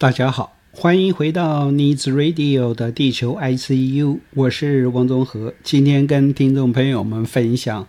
大家好，欢迎回到 Needs Radio 的地球 ICU， 我是王宗和。今天跟听众朋友们分享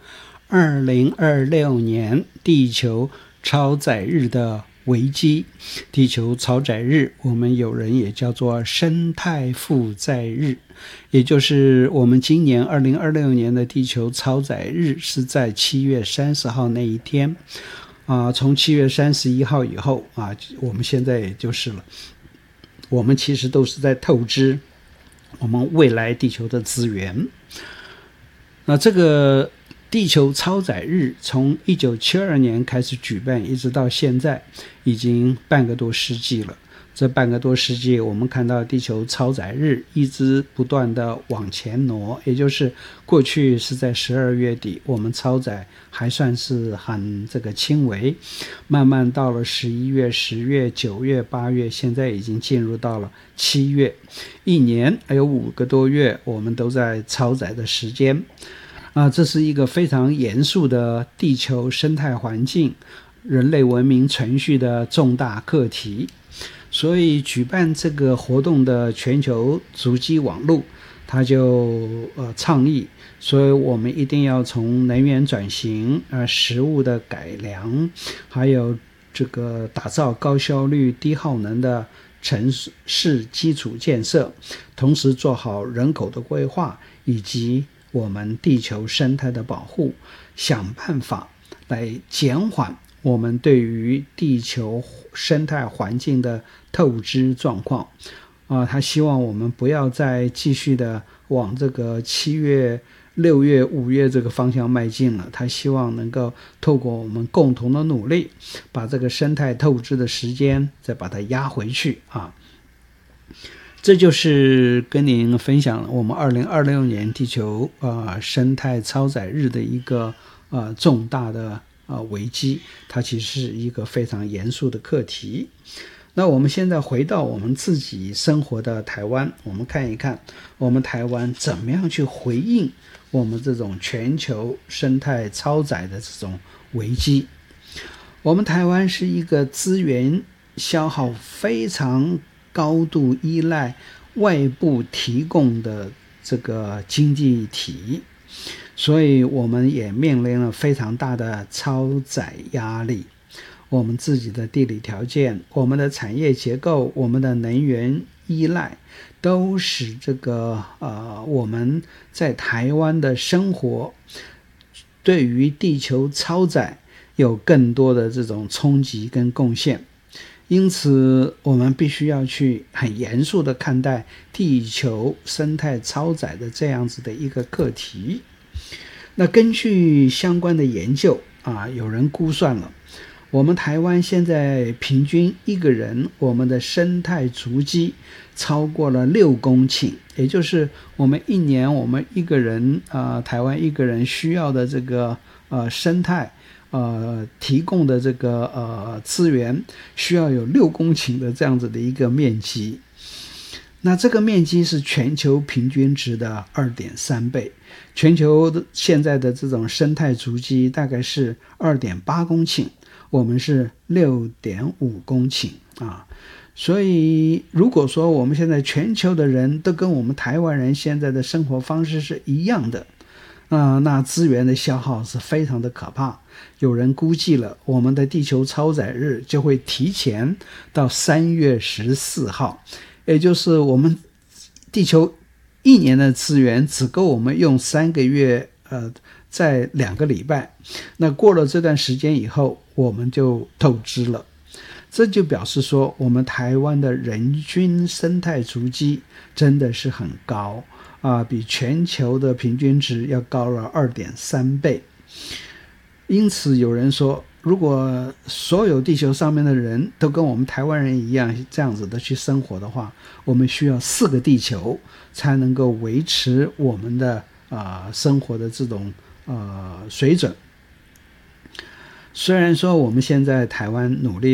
2026年地球超载日的危机。地球超载日，我们有人也叫做生态负载日，也就是我们今年2026年的地球超载日是在7月30号那一天。从7月31号以后我们现在也就是了，我们其实都是在透支我们未来地球的资源。那这个地球超载日从1972年开始举办，一直到现在已经半个多世纪了。这半个多世纪，我们看到地球超载日一直不断的往前挪，也就是过去是在12月底，我们超载还算是很轻微，慢慢到了11月、10月、9月、8月，现在已经进入到了7月，一年还有5个多月，我们都在超载的时间。这是一个非常严肃的地球生态环境、人类文明存续的重大课题。所以举办这个活动的全球足迹网络，它就倡议，所以我们一定要从能源转型、食物的改良，还有这个打造高效率、低耗能的城市基础建设，同时做好人口的规划以及我们地球生态的保护，想办法来减缓我们对于地球生态环境的透支状况。他希望我们不要再继续的往这个7月、6月、5月这个方向迈进了。他希望能够透过我们共同的努力，把这个生态透支的时间再把它压回去这就是跟您分享我们2026年地球生态超载日的一个重大的危机，它其实是一个非常严肃的课题。那我们现在回到我们自己生活的台湾，我们看一看我们台湾怎么样去回应我们这种全球生态超载的这种危机。我们台湾是一个资源消耗非常高度依赖外部提供的这个经济体，所以我们也面临了非常大的超载压力。我们自己的地理条件、我们的产业结构、我们的能源依赖，都使我们在台湾的生活对于地球超载有更多的这种冲击跟贡献。因此我们必须要去很严肃的看待地球生态超载的这样子的一个课题。那根据相关的研究有人估算了，我们台湾现在平均一个人，我们的生态足迹超过了6公顷，也就是我们一年我们一个人台湾一个人需要的这个生态提供的这个资源需要有6公顷的这样子的一个面积。那这个面积是全球平均值的 2.3 倍，全球现在的这种生态足迹大概是 2.8 公顷，我们是 6.5 公顷所以如果说我们现在全球的人都跟我们台湾人现在的生活方式是一样的那资源的消耗是非常的可怕。有人估计了，我们的地球超载日就会提前到3月14号，也就是我们地球一年的资源只够我们用3个月在2个礼拜。那过了这段时间以后，我们就透支了。这就表示说，我们台湾的人均生态足迹真的是很高比全球的平均值要高了 2.3 倍。因此有人说，如果所有地球上面的人都跟我们台湾人一样这样子的去生活的话，我们需要4个地球才能够维持我们的生活的这种水准。虽然说我们现在台湾努力